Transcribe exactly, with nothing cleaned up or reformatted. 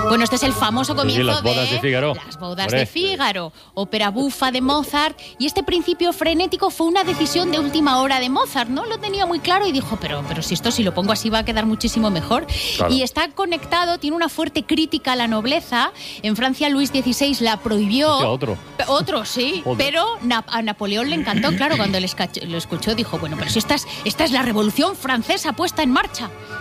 Bueno, este es el famoso comienzo sí, las bodas de, de Fígaro. Las bodas Hombre. de Fígaro, ópera bufa de Mozart, y este principio frenético fue una decisión de última hora de Mozart. No lo tenía muy claro y dijo, pero, pero si esto si lo pongo así va a quedar muchísimo mejor. Claro. Y está conectado, tiene una fuerte crítica a la nobleza. En Francia Luis dieciséis la prohibió. Hostia, otro. Otro, sí, Otro. pero Na- a Napoleón le encantó, claro, cuando lo escuchó dijo, bueno, pero si esta es, esta es la revolución francesa puesta en marcha.